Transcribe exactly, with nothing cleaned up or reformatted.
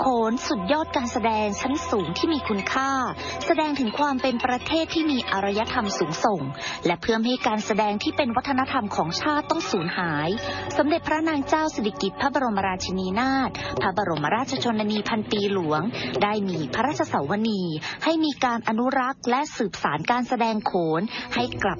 นสุดยอดการแสดงชั้นสูงที่มีคุณค่าแสดงถึงความเป็นประเทศที่มีอารยธรรมสูงส่งและเพื่อไม่ให้การแสดงที่เป็นวัฒนธรรมของชาติต้องสูญหายสมเด็จพระนางเจ้าสิริกิติ์พระบรมราชินีนาถพระบรมราชชนนีพันปีหลวงได้มีพระราชสวนีให้มีการอนุรักษ์และสืบสานการแสดงโขนให้กลับ